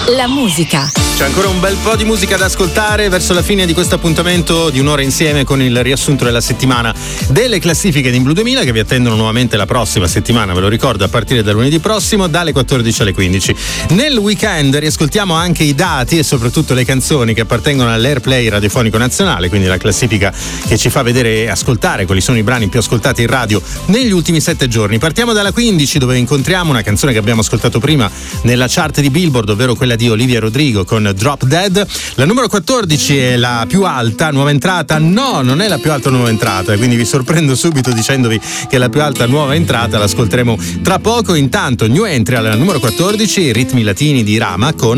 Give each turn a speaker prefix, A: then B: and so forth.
A: La musica.
B: C'è ancora un bel po' di musica da ascoltare verso la fine di questo appuntamento di un'ora insieme con il riassunto della settimana delle classifiche di Blue 2000 che vi attendono nuovamente la prossima settimana, ve lo ricordo, a partire da lunedì prossimo dalle 14 alle 15. Nel weekend riascoltiamo anche i dati e soprattutto le canzoni che appartengono all'Airplay radiofonico nazionale, quindi la classifica che ci fa vedere e ascoltare quali sono i brani più ascoltati in radio negli ultimi 7 giorni. Partiamo dalla 15, dove incontriamo una canzone che abbiamo ascoltato prima nella chart di Billboard, ovvero quella di Olivia Rodrigo con Drop Dead. La numero 14 è la più alta, nuova entrata? No, non è la più alta nuova entrata, quindi vi sorprendo subito dicendovi che la più alta nuova entrata l'ascolteremo tra poco. Intanto new entry alla numero 14, Ritmi Latini di Rama con